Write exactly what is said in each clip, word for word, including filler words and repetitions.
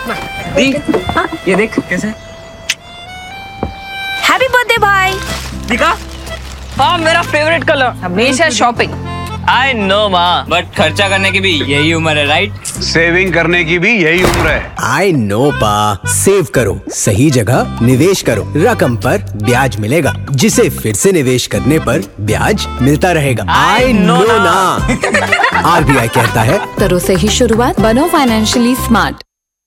दी, ये देख कैसे हैप्पी बर्थडे भाई। दिखा। हाँ मेरा फेवरेट कलर। हमेशा शॉपिंग। आई नो माँ, बट खर्चा करने की भी यही उम्र है, राइट? सेविंग करने की भी यही उम्र है। आई नो पा, सेव करो, सही जगह निवेश करो, रकम पर ब्याज मिलेगा, जिसे फिर से निवेश करने पर ब्याज मिलता रहेगा। आई नो ना। आरबीआई कहता है करो सही शुरुआत, बनो फाइनेंशियली स्मार्ट।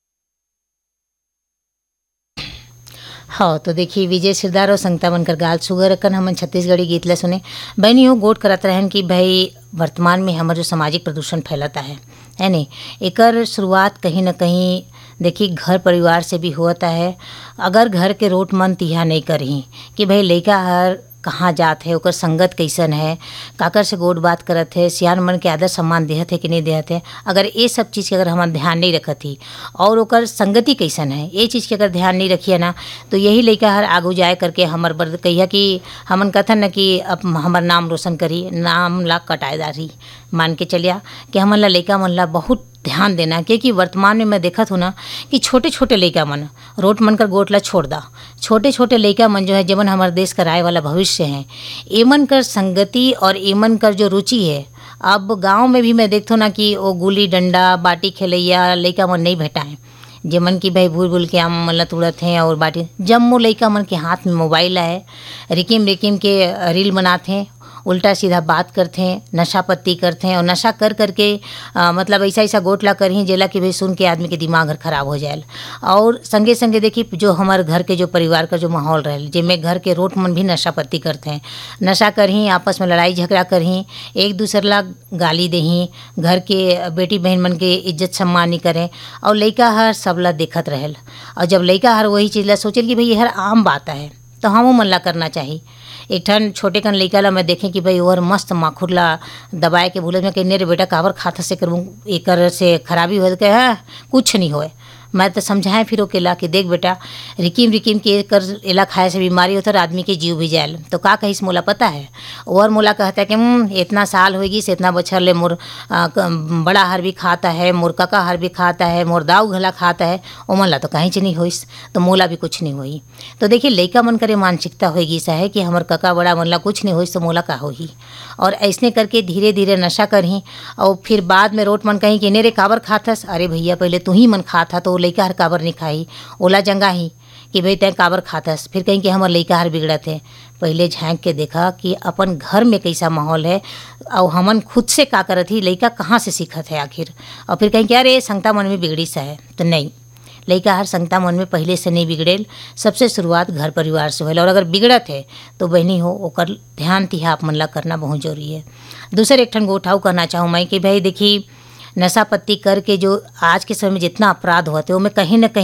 हाँ तो देखिए विजय सिरदार और संगता बनकर गाल सुगर रखन हमन छत्तीसगढ़ी गीत ला सुने बहनी हो गोट करत रहन कि भाई वर्तमान में हमार जो सामाजिक प्रदूषण फैलता है है नहीं, एकर शुरुआत कहीं ना कहीं देखिए घर परिवार से भी होता है। अगर घर के रोट मन तिहा नहीं करही कि भाई लइका हर कहाँ जात है, ओकर संगत कैसन है, काकर से गोट बात करत है, सियान मन के आदर सम्मान देहत है कि नहीं देहत है, अगर ये सब चीज़ के अगर हम ध्यान नहीं रखत ही और ओकर संगति कैसन है ये चीज़ के अगर ध्यान नहीं रखिए ना तो यही लइका हर आगू जाए करके हमर बर कहिया कि हमन कथन न कि अब हमर नाम रोशन करी, नाम ला कटाएदारी मान के चलिया कि हमन ला लइका मन ला बहुत ध्यान देना, क्योंकि वर्तमान में मैं देखत हूँ ना कि छोटे छोटे लइका मन रोट मन कर गोट ला छोड़ दा, छोटे छोटे लइका मन जो है जवन हमारे देश का राय वाला भविष्य है, एमन कर संगति और एमन कर जो रुचि है। अब गांव में भी मैं देखता हूँ ना कि वो गुली डंडा बाटी खेलैया लइका मन नहीं भेटाएँ, जेमन की भाई भूल भूल के आम मन ला तुड़त हैं और बाटी जम्मो लइका मन के हाथ में मोबाइल है, रिकिम रिकिम के रील बनाते हैं, उल्टा सीधा बात करते हैं, नशा पत्ती करते हैं और नशा कर करके आ, मतलब ऐसा ऐसा गोटला करही जेला कि भाई सुन के आदमी के दिमाग खराब हो जाए। और संगे संगे देखिए जो हमारे घर के जो परिवार का जो माहौल रहे जिनमें घर के रोट मन भी नशा पत्ती करते हैं, नशा करही आपस में लड़ाई झगड़ा करही, एक दूसरे ला गाली देही, घर के बेटी बहन मन के इज्जत सम्मान नहीं करें और लइका हर सब ला देखत रहेल। और जब लइका हर वही चीज़ ला सोचल कि भाई ये हर आम बात है तो हमू मन ला करना चाहिए। एक ठन छोटे कन लइका ला मैं देखें कि भाई और मस्त माखुर ला दबाए के बोले मैं कहने रे बेटा काबर खाता से करूँ एकर से खराबी हो के है कुछ नहीं होए। मैं तो समझाएं फिर ओकेला कि देख बेटा रिकिम रिकिम के कर एला खाए से बीमारी होता है आदमी के जीव भी जाए तो का कहिस मोला पता है। और मोला कहता है कि इतना साल होगी से इतना बछर ले मोर आ, बड़ा हर भी खाता है, मोर काका हर भी खाता है, मोर दाऊ घला खाता है, ओ मोला तो कहीं नहीं होइस तो मोला भी कुछ नहीं होई। तो देखिए लइका मन करे मानसिकता होगी सा है कि हमार काका बड़ा मन ला कुछ नहीं होइस तो मोला का होही। और ऐसने करके धीरे धीरे नशा करही और फिर बाद में रोट मन कहीं कि ने रे काबर खाथस, अरे भैया पहले तू ही मन खाता तो लइका हर काबर नहीं खाई, ओला जंगा ही कि भाई तैं काबर खातस, फिर कहीं कि हमार लइका हर बिगड़त है। पहले झांक के देखा कि अपन घर में कैसा माहौल है और हमन खुद से का करत ही लइका कहाँ से सीखत है आखिर। और फिर कहीं कि अरे संगता मन में बिगड़ी सा है तो नहीं, लइका हर संगता मन में पहले से नहीं बिगड़ेल, सबसे शुरुआत घर परिवार से होल। और अगर बिगड़त है तो बहनी हो ओकर ध्यान तिहा आप मन ला करना बहुत जरूरी है। दूसरे एक ठन गोठाऊ कहना चाहूँ मैं कि भाई देखी नशा पत्ती करके जो आज के समय में जितना अपराध होते वो में कहीं ना कहीं